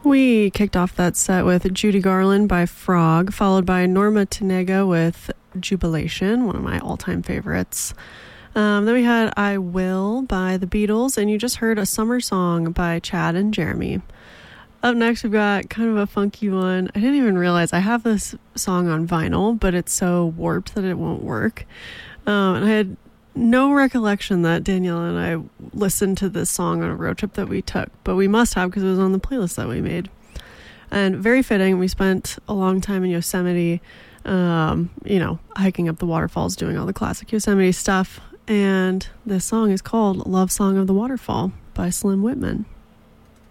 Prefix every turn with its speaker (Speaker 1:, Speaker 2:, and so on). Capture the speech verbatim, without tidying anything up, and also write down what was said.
Speaker 1: We kicked off that set with Judy Garland by Frog, followed by Norma Tanega with Jubilation, one of my all-time favorites. Um, then we had I Will by the Beatles, and you just heard A Summer Song by Chad and Jeremy. Up next, we've got kind of a funky one. I didn't even realize I have this song on vinyl, but it's so warped that it won't work. Um, and I had no recollection that Danielle and I listened to this song on a road trip that we took, but we must have because it was on the playlist that we made. And very fitting, we spent a long time in Yosemite, um, you know, hiking up the waterfalls, doing all the classic Yosemite stuff. And this song is called Love Song of the Waterfall by Slim Whitman.